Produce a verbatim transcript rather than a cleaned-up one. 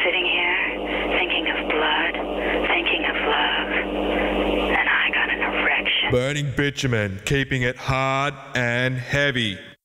sitting here thinking of blood, thinking of love, and I got an erection. Burning bitumen, keeping it hard and heavy.